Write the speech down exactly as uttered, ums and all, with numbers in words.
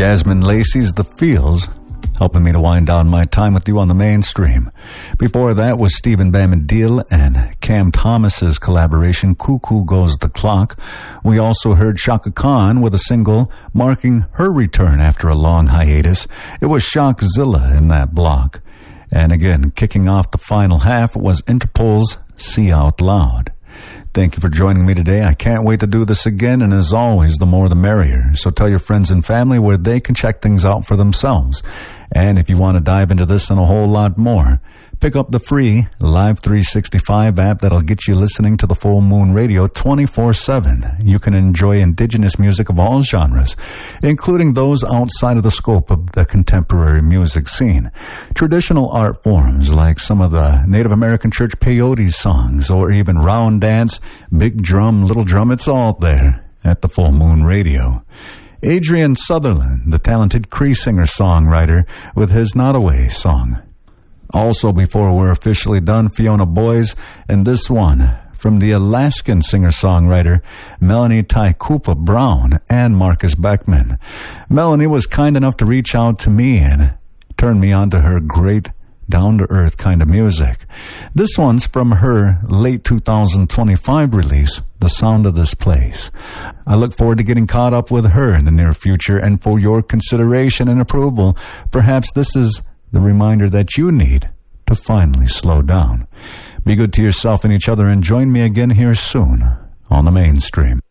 Jasmine Lacey's The Feels, helping me to wind down my time with you on the mainstream. Before that was Stephen Bombadil and Cam Thomas's collaboration, Cuckoo Goes the Clock. We also heard Chaka Khan with a single marking her return after a long hiatus. It was Shockzilla in that block. And again, kicking off the final half was Interpol's See Out Loud. Thank you for joining me today. I can't wait to do this again, and as always, the more the merrier. So tell your friends and family where they can check things out for themselves. And if you want to dive into this and a whole lot more, pick up the free Live three sixty-five app that'll get you listening to the Full Moon Radio twenty-four seven. You can enjoy indigenous music of all genres, including those outside of the scope of the contemporary music scene. Traditional art forms like some of the Native American church peyote songs, or even round dance, big drum, little drum, it's all there at the Full Moon Radio. Adrian Sutherland, the talented Cree singer-songwriter, with his Nodaway song. Also, before we're officially done, Fiona Boyes, and this one from the Alaskan singer-songwriter Melanie Taikupa Brown and Marcus Beckman. Melanie was kind enough to reach out to me and turn me on to her great down-to-earth kind of music. This one's from her late two thousand twenty-five release, The Sound of This Place. I look forward to getting caught up with her in the near future, and for your consideration and approval, perhaps this is the reminder that you need to finally slow down. Be good to yourself and each other, and join me again here soon on the mainstream.